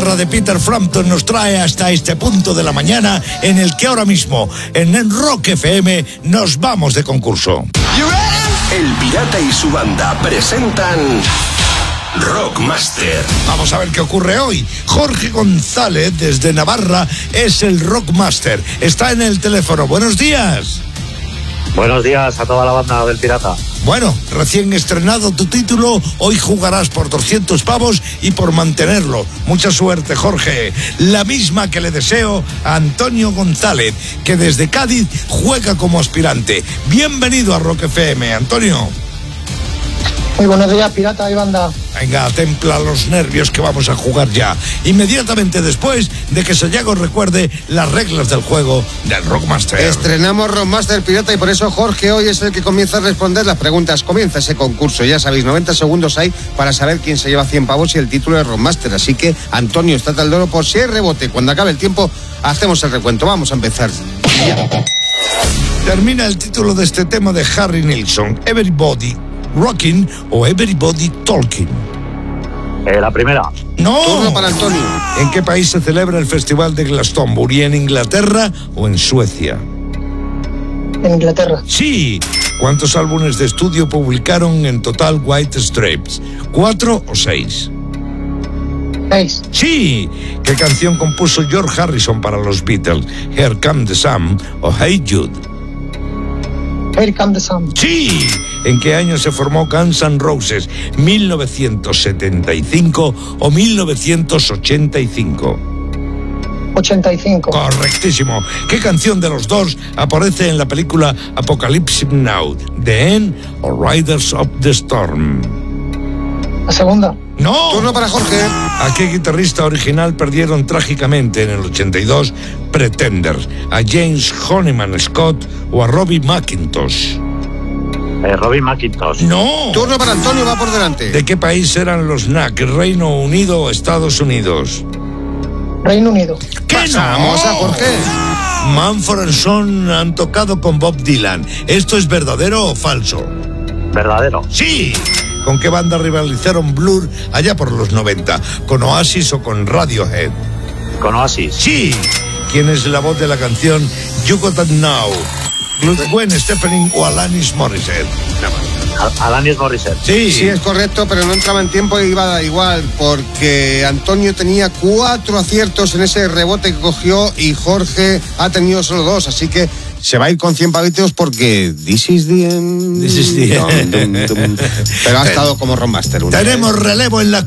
guitarra de Peter Frampton nos trae hasta este punto de la mañana en el que ahora mismo, en Rock FM, nos vamos de concurso. El Pirata y su banda presentan Rockmaster. Vamos a ver qué ocurre hoy. Jorge González, desde Navarra, es el Rockmaster. Está en el teléfono. Buenos días. Buenos días a toda la banda del Pirata. Bueno, recién estrenado tu título, hoy jugarás por 200 pavos y por mantenerlo. Mucha suerte, Jorge. La misma que le deseo a Antonio González, que desde Cádiz juega como aspirante. Bienvenido a Rock FM, Antonio. Muy buenos días, Pirata y banda. Venga, templa los nervios que vamos a jugar ya. Inmediatamente después de que Sayago recuerde las reglas del juego del Rockmaster. Estrenamos Rockmaster, Pirata, y por eso Jorge hoy es el que comienza a responder las preguntas. Comienza ese concurso, ya sabéis, 90 segundos hay para saber quién se lleva 100 pavos y el título de Rockmaster. Así que, Antonio, estate al loro por si hay rebote. Cuando acabe el tiempo, hacemos el recuento. Vamos a empezar. Ya. Termina el título de este tema de Harry Nilsson, Everybody Rocking o Everybody Talking. La primera. ¡No! Turno para Antonio. ¿En qué país se celebra el Festival de Glastonbury? ¿En Inglaterra o en Suecia? En Inglaterra. Sí. ¿Cuántos álbumes de estudio publicaron en total White Stripes? ¿4 o 6? 6. Sí. ¿Qué canción compuso George Harrison para los Beatles? ¿Here Come the Sun o Hey Jude? Here Come the Sun. Sí. ¿En qué año se formó Guns N' Roses? ¿1975 o 1985? 85. Correctísimo. ¿Qué canción de los dos aparece en la película Apocalypse Now? ¿The End o Riders of the Storm? La segunda. ¡No! Turno para Jorge. ¿A qué guitarrista original perdieron trágicamente en el 82 Pretenders? ¿A James Honeyman Scott o a Robbie McIntosh? Robbie McIntosh. ¡No! Turno para Antonio, va por delante. ¿De qué país eran los Knack? ¿Reino Unido o Estados Unidos? Reino Unido. ¿Qué Pasamos no? a Jorge. Mumford & Sons han tocado con Bob Dylan. ¿Esto es verdadero o falso? Verdadero. ¡Sí! ¿Con qué banda rivalizaron Blur allá por los 90? ¿Con Oasis o con Radiohead? Con Oasis. ¡Sí! ¿Quién es la voz de la canción You Got That Now? ¿Gwen Stefani o Alanis Morissette? Alanis Morissette. Sí. Sí, es correcto, pero no entraba en tiempo y iba a dar igual, porque Antonio tenía 4 aciertos en ese rebote que cogió y Jorge ha tenido solo 2, así que se va a ir con 100 pavitos porque this is the end. This is the end. Pero ha estado como Rockmaster. Tenemos relevo en la